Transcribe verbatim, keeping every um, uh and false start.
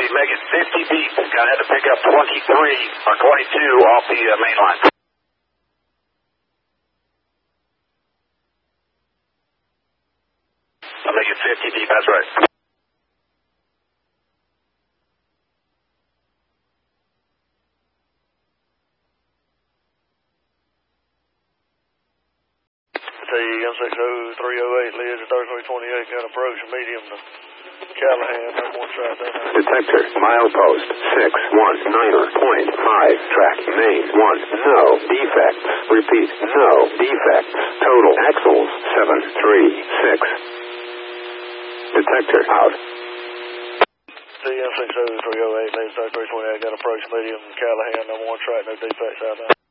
Hey, Megan, fifty feet. Got had to pick up twenty-three or twenty-two off the uh, main line. I'll make it fifty deep, that's right. M six oh three oh eight, leads at thirty-three twenty-eight, got approach medium to Callahan, number one track down there. Detector, milepost, six one niner point five, track main, one, no defects. Repeat, no defects. Total axles, seven three six. Detector, out. C M six oh three oh eight, leads thirty-three twenty-eight, got approach medium Callahan, number one track, no defects out there.